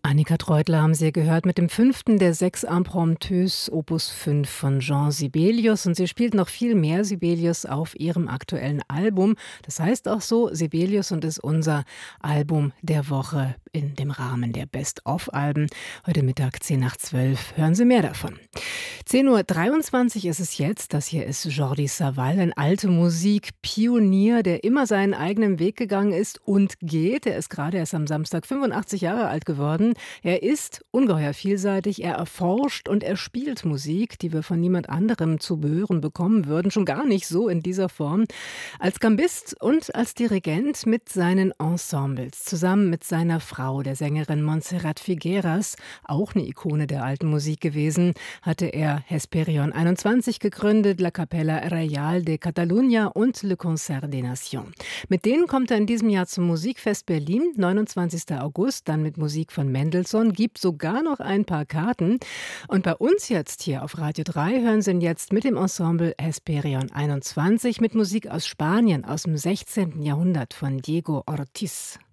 Annika Treutler haben Sie gehört mit dem 5. der 6 Impromptus Opus 5 von Jean Sibelius. Und sie spielt noch viel mehr Sibelius auf ihrem aktuellen Album. Das heißt auch so Sibelius und ist unser Album der Woche in dem Rahmen der Best-of-Alben. Heute Mittag 10 nach 12. Hören Sie mehr davon. 10:23 Uhr ist es jetzt. Das hier ist Jordi Savall, ein alte Musikpionier, der immer seinen eigenen Weg gegangen ist und geht. Er ist gerade erst am Samstag 85 Jahre alt geworden. Er ist ungeheuer vielseitig, er erforscht und er spielt Musik, die wir von niemand anderem zu hören bekommen würden, schon gar nicht so in dieser Form. Als Gambist und als Dirigent mit seinen Ensembles, zusammen mit seiner Frau, der Sängerin Montserrat Figueras, auch eine Ikone der alten Musik gewesen, hatte er Hesperion 21 gegründet, La Capella Reial de Catalunya und Le Concert des Nations. Mit denen kommt er in diesem Jahr zum Musikfest Berlin, 29. August, dann mit Musik von Mendelssohn, gibt sogar noch ein paar Karten. Und bei uns jetzt hier auf Radio 3 hören Sie ihn jetzt mit dem Ensemble Hesperion 21 mit Musik aus Spanien aus dem 16. Jahrhundert von Diego Ortiz.